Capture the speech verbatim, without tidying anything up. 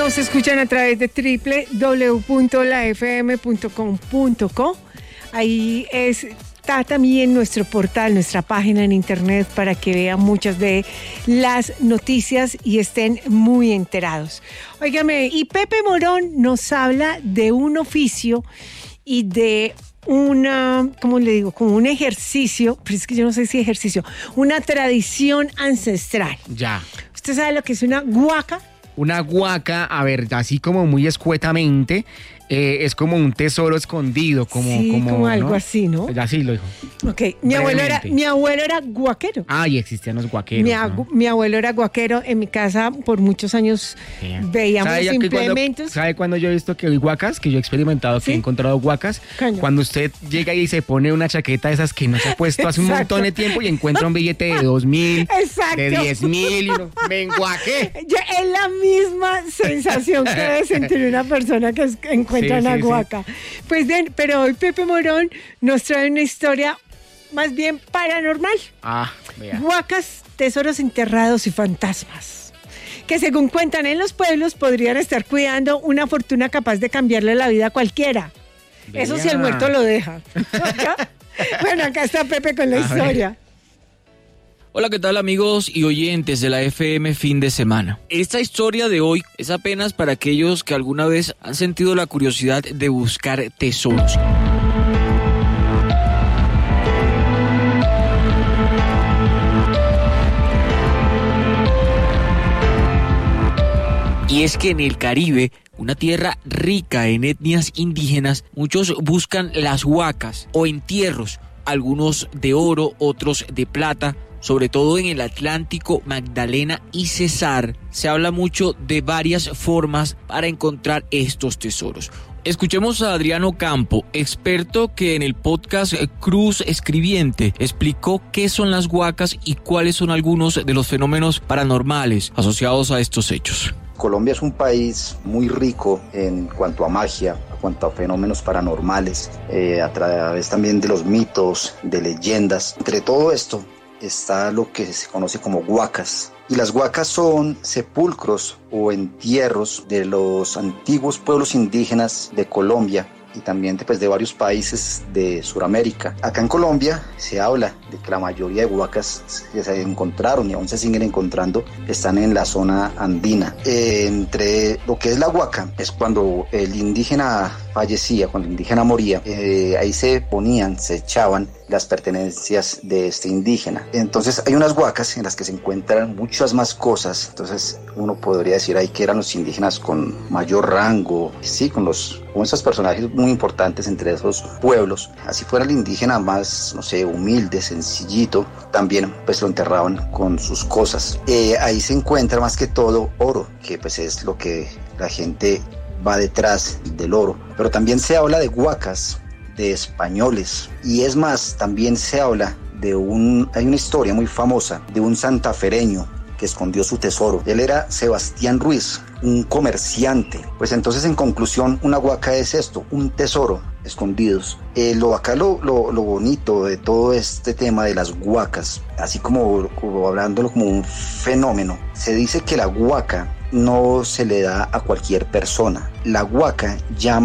Nos escuchan a través de doble u doble u doble u punto la f m punto com punto co. Ahí está también nuestro portal, nuestra página en internet para que vean muchas de las noticias y estén muy enterados. Óigame, y Pepe Morón nos habla de un oficio y de una, ¿cómo le digo? Como un ejercicio, pero es que yo no sé si ejercicio, una tradición ancestral. Ya. ¿Usted sabe lo que es una guaca? Una guaca, a ver, así como muy escuetamente, eh, es como un tesoro escondido, como, sí, como, como algo ¿no? así, ¿no? Así lo dijo. Ok, mi abuelo era, mi abuelo era guaquero. Ah, y existían los guaqueros. Mi, ¿no? mi abuelo era guaquero. En mi casa por muchos años Bien. veíamos ¿Sabe los implementos. Cuando, ¿Sabe cuando yo he visto que hay guacas? Que yo he experimentado, ¿Sí? que he encontrado guacas. Caño. Cuando usted llega y se pone una chaqueta de esas que no se ha puesto hace un Exacto. montón de tiempo y encuentra un billete de dos mil, Exacto. de diez mil y uno, me enguaqué. Ya es la misma sensación que debe sentir una persona que es- encuentra Sí, una sí, sí. guaca. Pues bien, pero hoy Pepe Morón nos trae una historia más bien paranormal. Ah, vea. Guacas, tesoros enterrados y fantasmas, que según cuentan en los pueblos podrían estar cuidando una fortuna capaz de cambiarle la vida a cualquiera. Vea. Eso si el muerto lo deja. Bueno, acá está Pepe con la A ver. historia. Hola, ¿qué tal amigos y oyentes de la F M Fin de Semana? Esta historia de hoy es apenas para aquellos que alguna vez han sentido la curiosidad de buscar tesoros. Y es que en el Caribe, una tierra rica en etnias indígenas, muchos buscan las huacas o entierros, algunos de oro, otros de plata. Sobre todo en el Atlántico, Magdalena y Cesar, se habla mucho de varias formas para encontrar estos tesoros. Escuchemos a Adriano Campo, experto que en el podcast Cruz Escribiente explicó qué son las huacas y cuáles son algunos de los fenómenos paranormales asociados a estos hechos. Colombia es un país muy rico en cuanto a magia, en cuanto a fenómenos paranormales, eh, a través también de los mitos, de leyendas. Entre todo esto está lo que se conoce como huacas. Y las huacas son sepulcros o entierros de los antiguos pueblos indígenas de Colombia y también de, pues, de varios países de Sudamérica. Acá en Colombia se habla de que la mayoría de huacas que se encontraron y aún se siguen encontrando están en la zona andina. Eh, entre lo que es la huaca es cuando el indígena fallecía, cuando el indígena moría, eh, ahí se ponían, se echaban las pertenencias de este indígena. Entonces hay unas huacas en las que se encuentran muchas más cosas. Entonces uno podría decir ahí que eran los indígenas con mayor rango, sí, con los con esos personajes muy importantes entre esos pueblos. Así fuera el indígena más, no sé, humilde, sencillito, también pues lo enterraban con sus cosas. Eh, ahí se encuentra más que todo oro, que pues es lo que la gente va detrás del oro. Pero también se habla de huacas de españoles, y es más, también se habla de un, hay una historia muy famosa de un santafereño que escondió su tesoro. Él era Sebastián Ruiz, un comerciante. Pues entonces, en conclusión, una huaca es esto, un tesoro escondidos. Eh, lo acá lo, lo, lo bonito de todo este tema de las huacas, así como, como hablándolo como un fenómeno, se dice que la huaca no se le da a cualquier persona. La huaca llama